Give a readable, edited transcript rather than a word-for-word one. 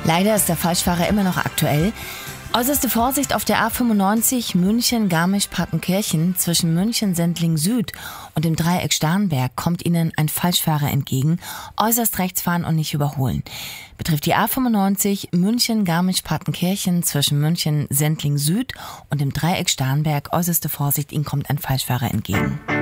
Leider ist der Falschfahrer immer noch aktuell. Äußerste Vorsicht auf der A95 München-Garmisch-Partenkirchen zwischen München-Sendling Süd und dem Dreieck Starnberg kommt Ihnen ein Falschfahrer entgegen. Äußerst rechts fahren und nicht überholen. Betrifft die A95 München-Garmisch-Partenkirchen zwischen München-Sendling Süd und dem Dreieck Starnberg. Äußerste Vorsicht, Ihnen kommt ein Falschfahrer entgegen.